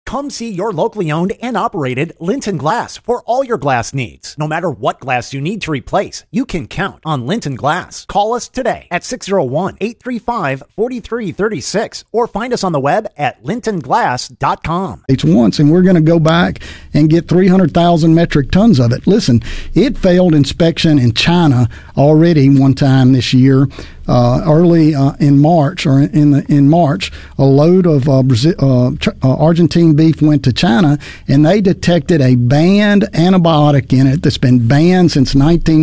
Come see your locally owned and operated Linton Glass for all your glass needs. No matter what glass you need to replace, you can count on Linton Glass. Call us today at 601-835-4336 or find us on the web at lintonglass.com. It's once, and we're going to go back and get 300,000 metric tons of it. Listen, it failed inspection in China already one time this year. Early in March, in March, a load of Argentine beef went to China, and they detected a banned antibiotic in it that's been banned since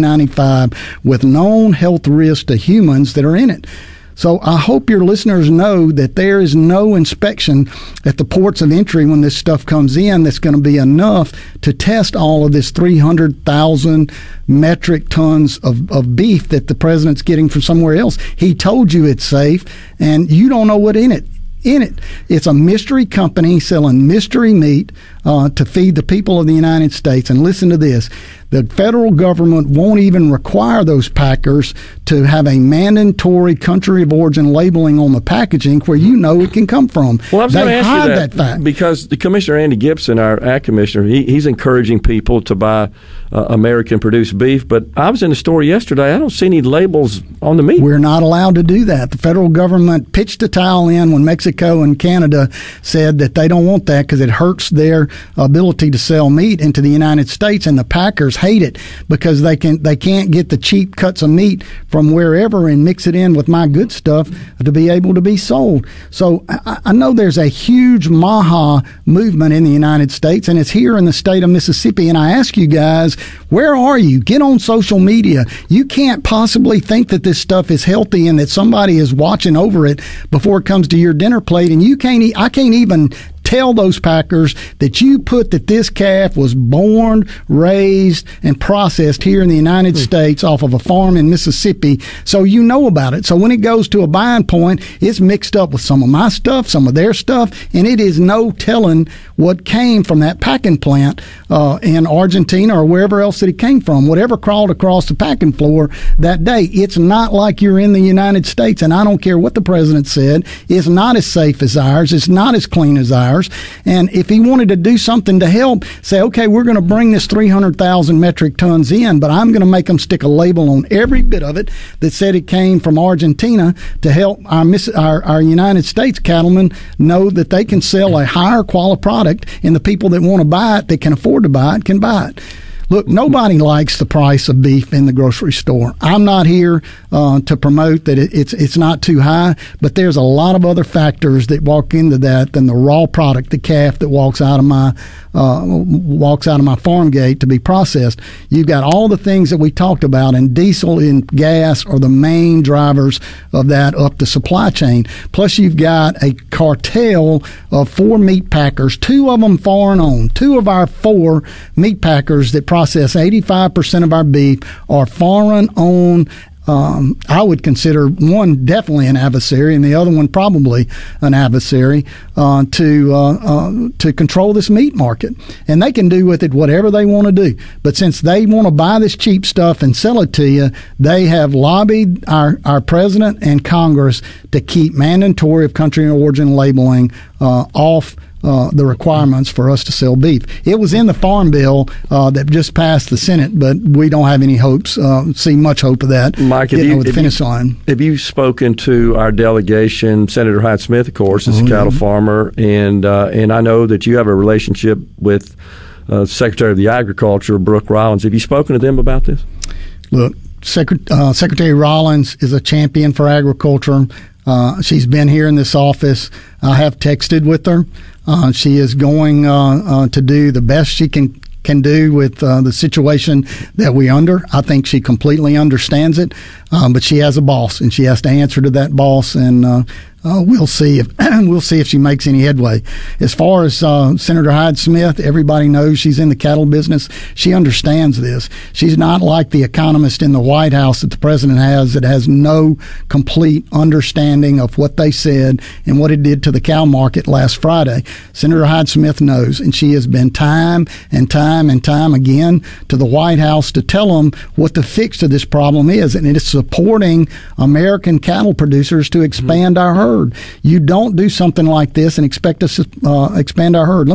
1995 with known health risks to humans that are in it. So I hope your listeners know that there is no inspection at the ports of entry when this stuff comes in that's going to be enough to test all of this 300,000 metric tons of beef that the president's getting from somewhere else. He told you it's safe, and you don't know what's in it. It's a mystery company selling mystery meat to feed the people of the United States. And listen to this. The federal government won't even require those packers to have a mandatory country of origin labeling on the packaging where you know it can come from. Well, I was going to ask you that fact. Because the Commissioner Andy Gibson, our Ag Commissioner, he's encouraging people to buy American-produced beef. But I was in the store yesterday. I don't see any labels on the meat. We're not allowed to do that. The federal government pitched a towel in when Mexico and Canada said that they don't want that because it hurts their ability to sell meat into the United States, and the packers hate it because they can't get the cheap cuts of meat from wherever and mix it in with my good stuff to be able to be sold. So I know there's a huge MAHA movement in the United States, and it's here in the state of Mississippi. And I ask you guys, where are you? Get on social media. You can't possibly think that this stuff is healthy and that somebody is watching over it before it comes to your dinner plate, and I can't even tell those packers that you put that this calf was born, raised, and processed here in the United States off of a farm in Mississippi, so you know about it. So when it goes to a buying point, it's mixed up with some of my stuff, some of their stuff, and it is no telling what came from that packing plant in Argentina or wherever else that it came from, whatever crawled across the packing floor that day. It's not like you're in the United States, and I don't care what the president said. It's not as safe as ours. It's not as clean as ours. And if he wanted to do something to help, say, okay, we're going to bring this 300,000 metric tons in, but I'm going to make them stick a label on every bit of it that said it came from Argentina to help our United States cattlemen know that they can sell a higher quality product, and the people that want to buy it, that can afford to buy it, can buy it. Look, nobody likes the price of beef in the grocery store. I'm not here to promote that it's not too high, but there's a lot of other factors that walk into that than the raw product, the calf that walks out of my farm gate to be processed. You've got all the things that we talked about, and diesel and gas are the main drivers of that up the supply chain. Plus, you've got a cartel of 4 meat packers, 2 of them foreign owned. 2 of our 4 meat packers that process 85% of our beef are foreign owned. I would consider one definitely an adversary and the other one probably an adversary to control this meat market. And they can do with it whatever they want to do. But since they want to buy this cheap stuff and sell it to you, they have lobbied our president and Congress to keep mandatory of country of origin labeling off the requirements for us to sell beef. It was in the Farm Bill that just passed the Senate, but we don't have any hopes, see much hope of that. Mike, have you spoken to our delegation? Senator Hyde-Smith, of course, is a cattle farmer, and I know that you have a relationship with Secretary of the Agriculture, Brooke Rollins. Have you spoken to them about this? Look, Secretary Rollins is a champion for agriculture. She's been here in this office. I have texted with her. She is going to do the best she can do with the situation that we're under. I think she completely understands it, but she has a boss, and she has to answer to that boss, and we'll see if she makes any headway. As far as Senator Hyde-Smith, everybody knows she's in the cattle business. She understands this. She's not like the economist in the White House that the president has that has no complete understanding of what they said and what it did to the cow market last Friday. Senator Hyde-Smith knows, and she has been time and time again to the White House to tell them what the fix to this problem is, and it is supporting American cattle producers to expand our herd. You don't do something like this and expect us to expand our herd.